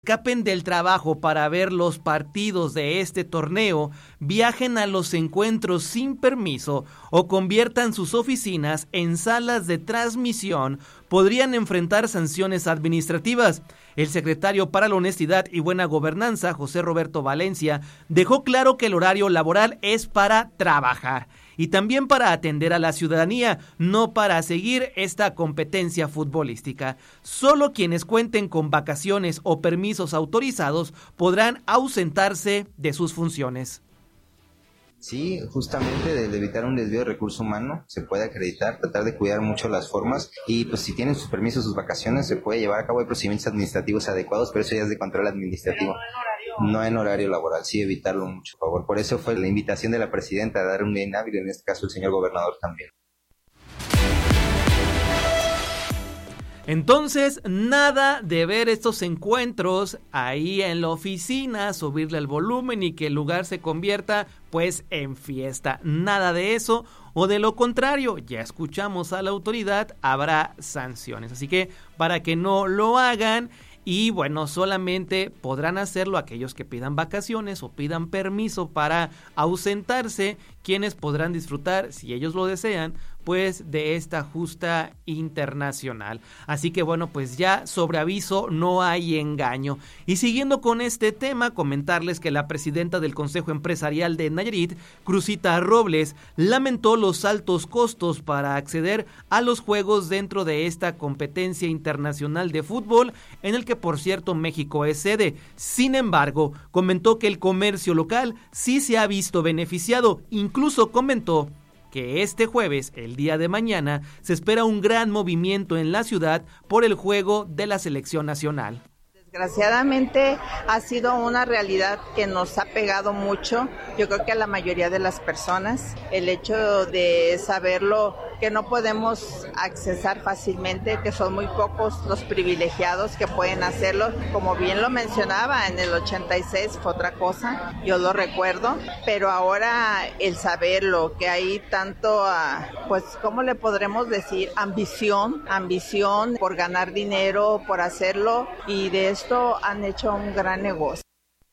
escapen del trabajo para ver los partidos de este torneo, viajen a los encuentros sin permiso o conviertan sus oficinas en salas de transmisión, podrían enfrentar sanciones administrativas. El secretario para la Honestidad y Buena Gobernanza, José Roberto Valencia, dejó claro que el horario laboral es para trabajar y también para atender a la ciudadanía, no para seguir esta competencia futbolística. Solo quienes cuenten con vacaciones o permisos autorizados podrán ausentarse de sus funciones. Sí, justamente de evitar un desvío de recurso humano, se puede acreditar, tratar de cuidar mucho las formas y pues si tienen sus permisos, sus vacaciones, se puede llevar a cabo procedimientos administrativos adecuados, pero eso ya es de control administrativo, no en horario laboral, sí evitarlo mucho, por favor. Por eso fue la invitación de la presidenta a dar un día inhábil, en este caso el señor gobernador también. Entonces, nada de ver estos encuentros ahí en la oficina, subirle el volumen y que el lugar se convierta pues en fiesta. Nada de eso, o de lo contrario, ya escuchamos a la autoridad, habrá sanciones. Así que para que no lo hagan, y bueno, solamente podrán hacerlo aquellos que pidan vacaciones o pidan permiso para ausentarse, quienes podrán disfrutar, si ellos lo desean, pues de esta justa internacional. Así que bueno, pues ya sobre aviso no hay engaño. Y siguiendo con este tema, comentarles que la presidenta del Consejo Empresarial de Nayarit, Cruzita Robles, lamentó los altos costos para acceder a los juegos dentro de esta competencia internacional de fútbol, en el que por cierto México es sede. Sin embargo, comentó que el comercio local sí se ha visto beneficiado. Incluso comentó que este jueves, el día de mañana, se espera un gran movimiento en la ciudad por el juego de la selección nacional. Desgraciadamente ha sido una realidad que nos ha pegado mucho, yo creo que a la mayoría de las personas, el hecho de saberlo, que no podemos accesar fácilmente, que son muy pocos los privilegiados que pueden hacerlo. Como bien lo mencionaba, en el 86 fue otra cosa, yo lo recuerdo, pero ahora el saberlo, que hay tanto, pues, ¿cómo le podremos decir? Ambición por ganar dinero, por hacerlo, y de esto han hecho un gran negocio.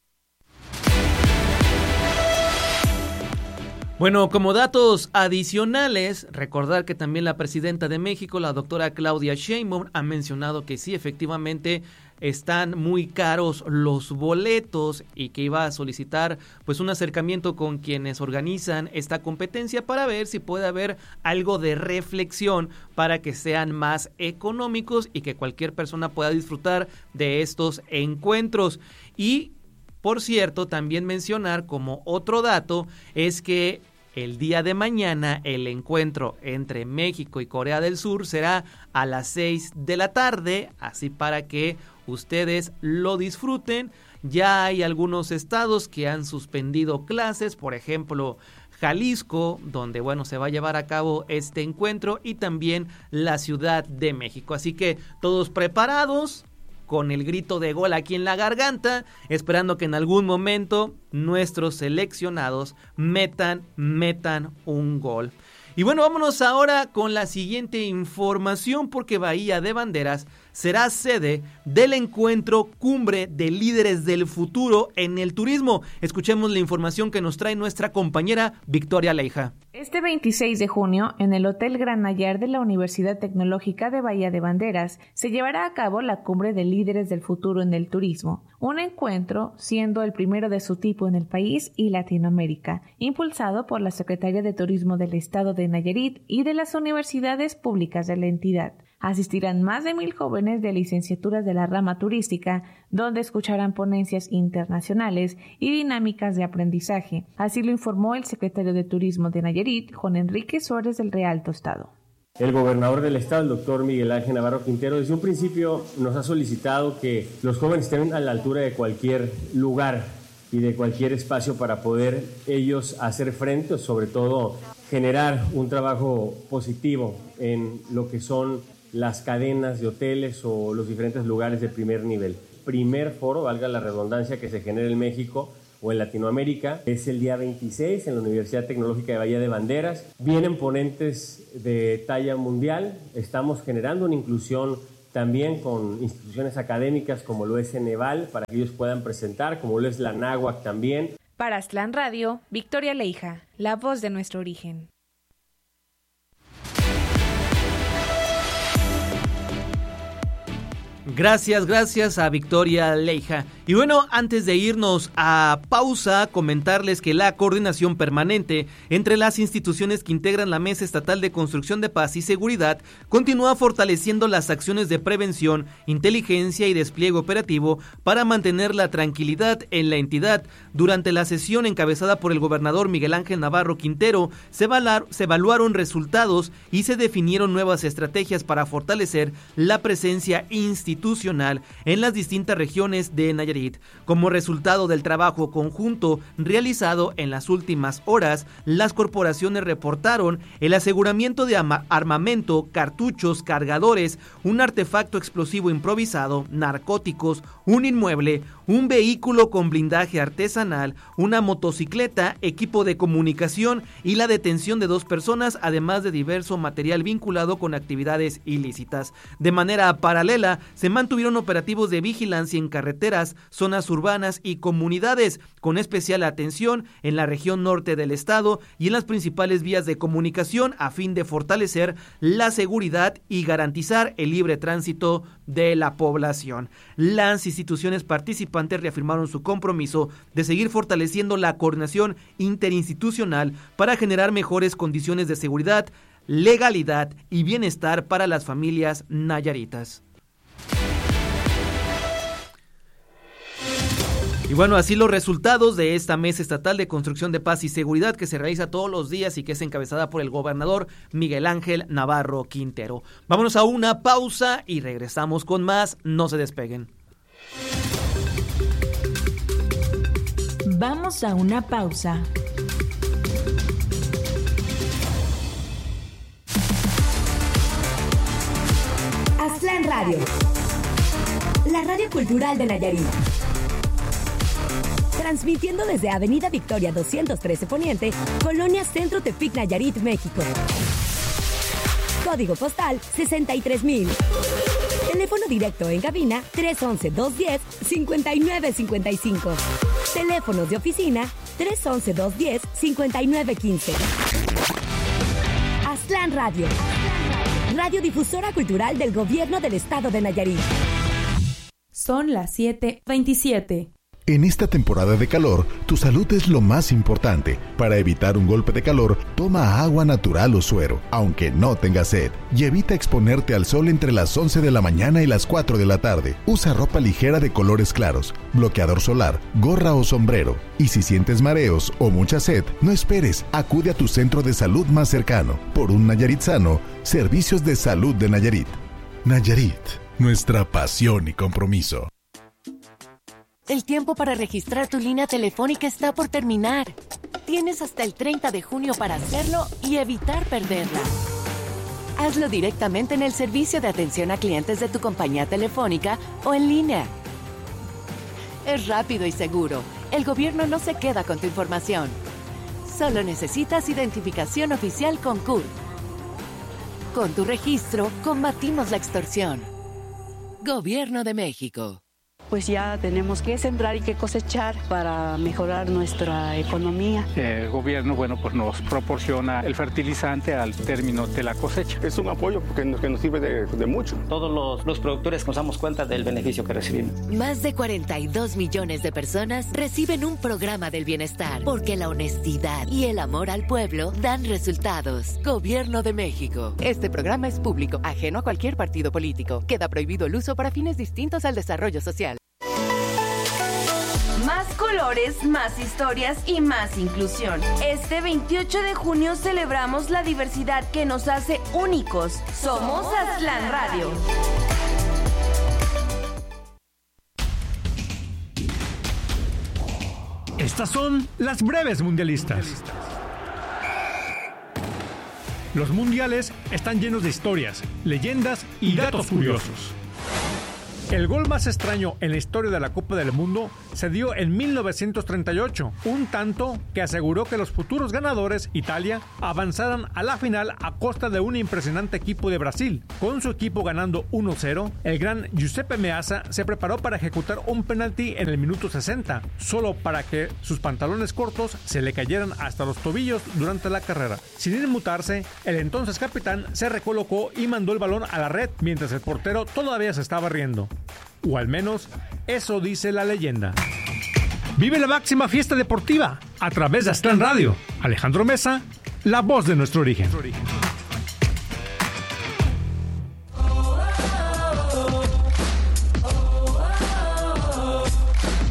Bueno, como datos adicionales, recordar que también la presidenta de México, la doctora Claudia Sheinbaum, ha mencionado que sí, efectivamente, están muy caros los boletos y que iba a solicitar pues un acercamiento con quienes organizan esta competencia para ver si puede haber algo de reflexión para que sean más económicos y que cualquier persona pueda disfrutar de estos encuentros. Y por cierto, también mencionar como otro dato es que el día de mañana el encuentro entre México y Corea del Sur será a las 6 de la tarde, así para que ustedes lo disfruten. Ya hay algunos estados que han suspendido clases, por ejemplo, Jalisco, donde bueno se va a llevar a cabo este encuentro, y también la Ciudad de México. Así que todos preparados, con el grito de gol aquí en la garganta, esperando que en algún momento nuestros seleccionados metan un gol. Y bueno, vámonos ahora con la siguiente información, porque Bahía de Banderas será sede del encuentro Cumbre de Líderes del Futuro en el Turismo. Escuchemos la información que nos trae nuestra compañera Victoria Leija. Este 26 de junio, en el Hotel Gran Nayar de la Universidad Tecnológica de Bahía de Banderas, se llevará a cabo la Cumbre de Líderes del Futuro en el Turismo, un encuentro siendo el primero de su tipo en el país y Latinoamérica, impulsado por la Secretaría de Turismo del Estado de Nayarit y de las universidades públicas de la entidad. Asistirán más de 1,000 jóvenes de licenciaturas de la rama turística, donde escucharán ponencias internacionales y dinámicas de aprendizaje. Así lo informó el secretario de Turismo de Nayarit, Juan Enrique Suárez del Real Tostado. El gobernador del estado, el doctor Miguel Ángel Navarro Quintero, desde un principio nos ha solicitado que los jóvenes estén a la altura de cualquier lugar y de cualquier espacio para poder ellos hacer frente, sobre todo generar un trabajo positivo en lo que son las cadenas de hoteles o los diferentes lugares de primer nivel. Primer foro, valga la redundancia, que se genera en México o en Latinoamérica, es el día 26 en la Universidad Tecnológica de Bahía de Banderas. Vienen ponentes de talla mundial, estamos generando una inclusión también con instituciones académicas como lo es Ceneval, para que ellos puedan presentar, como lo es la Náhuac también. Para Aztlán Radio, Victoria Leija, la voz de nuestro origen. Gracias a Victoria Leija. Y bueno, antes de irnos a pausa, comentarles que la coordinación permanente entre las instituciones que integran la Mesa Estatal de Construcción de Paz y Seguridad continúa fortaleciendo las acciones de prevención, inteligencia y despliegue operativo para mantener la tranquilidad en la entidad. Durante la sesión encabezada por el gobernador Miguel Ángel Navarro Quintero, se evaluaron resultados y se definieron nuevas estrategias para fortalecer la presencia institucional en las distintas regiones de Nayarit. Como resultado del trabajo conjunto realizado en las últimas horas, las corporaciones reportaron el aseguramiento de armamento, cartuchos, cargadores, un artefacto explosivo improvisado, narcóticos, un inmueble, un vehículo con blindaje artesanal, una motocicleta, equipo de comunicación y la detención de 2 personas, además de diverso material vinculado con actividades ilícitas. De manera paralela, se mantuvieron operativos de vigilancia en carreteras, zonas urbanas y comunidades, con especial atención en la región norte del estado y en las principales vías de comunicación a fin de fortalecer la seguridad y garantizar el libre tránsito de la población. Las instituciones participantes reafirmaron su compromiso de seguir fortaleciendo la coordinación interinstitucional para generar mejores condiciones de seguridad, legalidad y bienestar para las familias nayaritas. Y bueno, así los resultados de esta Mesa Estatal de Construcción de Paz y Seguridad que se realiza todos los días y que es encabezada por el gobernador Miguel Ángel Navarro Quintero. Vámonos a una pausa y regresamos con más. No se despeguen. Vamos a una pausa. Aztlán Radio, la radio cultural de Nayarit. Transmitiendo desde Avenida Victoria 213 Poniente, Colonia Centro Tepic, Nayarit, México. Código postal 63,000. Teléfono directo en cabina 311-210-5955. Teléfonos de oficina 311-210-5915. Aztlán Radio, radiodifusora cultural del Gobierno del Estado de Nayarit. Son las 7:27. En esta temporada de calor, tu salud es lo más importante. Para evitar un golpe de calor, toma agua natural o suero, aunque no tengas sed. Y evita exponerte al sol entre las 11 de la mañana y las 4 de la tarde. Usa ropa ligera de colores claros, bloqueador solar, gorra o sombrero. Y si sientes mareos o mucha sed, no esperes, acude a tu centro de salud más cercano. Por un Nayarit sano, Servicios de Salud de Nayarit. Nayarit, nuestra pasión y compromiso. El tiempo para registrar tu línea telefónica está por terminar. Tienes hasta el 30 de junio para hacerlo y evitar perderla. Hazlo directamente en el servicio de atención a clientes de tu compañía telefónica o en línea. Es rápido y seguro. El gobierno no se queda con tu información. Solo necesitas identificación oficial con CURP. Con tu registro, combatimos la extorsión. Gobierno de México. Pues ya tenemos que sembrar y que cosechar para mejorar nuestra economía. El gobierno, pues nos proporciona el fertilizante al término de la cosecha. Es un apoyo porque nos sirve de mucho. Todos los productores nos damos cuenta del beneficio que recibimos. Más de 42 millones de personas reciben un programa del bienestar, porque la honestidad y el amor al pueblo dan resultados. Gobierno de México. Este programa es público, ajeno a cualquier partido político. Queda prohibido el uso para fines distintos al desarrollo social. Más colores, más historias y más inclusión. Este 28 de junio celebramos la diversidad que nos hace únicos. Somos Aztlán Radio. Estas son las breves mundialistas. Los mundiales están llenos de historias, leyendas y datos curiosos. El gol más extraño en la historia de la Copa del Mundo se dio en 1938, un tanto que aseguró que los futuros ganadores, Italia, avanzaran a la final a costa de un impresionante equipo de Brasil. Con su equipo ganando 1-0, el gran Giuseppe Meazza se preparó para ejecutar un penalti en el minuto 60, solo para que sus pantalones cortos se le cayeran hasta los tobillos durante la carrera. Sin inmutarse, el entonces capitán se recolocó y mandó el balón a la red, mientras el portero todavía se estaba riendo. O al menos, eso dice la leyenda. Vive la máxima fiesta deportiva a través de Aztlán Radio. Alejandro Mesa, la voz de nuestro origen.